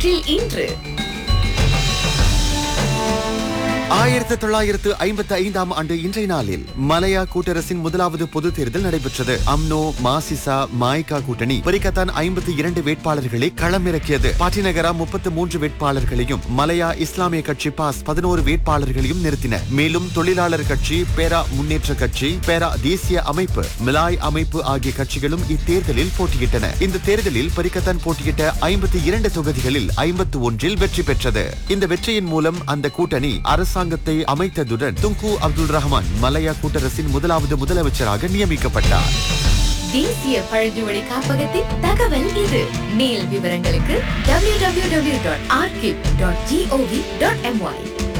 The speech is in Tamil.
வரலாற்றில் இன்று 1955ஆம் ஆண்டு இன்றைய நாளில் மலையா கூட்டரசின் முதலாவது பொது தேர்தல் நடைபெற்றது. அம்னோ, மாசிசா, மாய்கா கூட்டணி பெரிக்கத்தான் 52 வேட்பாளர்களை களமிறக்கியது. பாட்டிநகரா 33 வேட்பாளர்களையும், மலையா இஸ்லாமிய கட்சி பாஸ் 11 வேட்பாளர்களையும் நிறுத்தின. மேலும் தொழிலாளர் கட்சி, பேரா முன்னேற்ற கட்சி, பேரா தேசிய அமைப்பு, மிலாய் அமைப்பு ஆகிய கட்சிகளும் இத்தேர்தலில் போட்டியிட்டன. இந்த தேர்தலில் பெரிக்கத்தான் போட்டியிட்ட 52 தொகுதிகளில் 51இல் வெற்றி பெற்றது. இந்த வெற்றியின் மூலம் அந்த கூட்டணி அரசாங்கத்தை அமைத்ததுடன் துங்கு அப்துல் ரஹ்மான் மலையா கூட்டரசின் முதலாவது முதலமைச்சராக நியமிக்கப்பட்டார். தேசிய பழங்குடி காப்பகத்தின் தகவல் இது. மேல் விவரங்களுக்கு www.archive.gov.my